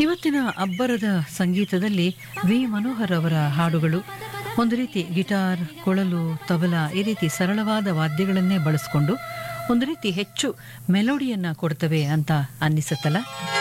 ಇವತ್ತಿನ ಅಬ್ಬರದ ಸಂಗೀತದಲ್ಲಿ ವಿ ಮನೋಹರ್ ಅವರ ಹಾಡುಗಳು ಒಂದು ರೀತಿ ಗಿಟಾರ್, ಕೊಳಲು, ತಬಲಾ ಈ ರೀತಿ ಸರಳವಾದ ವಾದ್ಯಗಳನ್ನೇ ಬಳಸಿಕೊಂಡು ಒಂದು ರೀತಿ ಹೆಚ್ಚು ಮೆಲೋಡಿಯನ್ನ ಕೊಡ್ತವೆ ಅಂತ ಅನ್ನಿಸುತ್ತಲ್ಲ.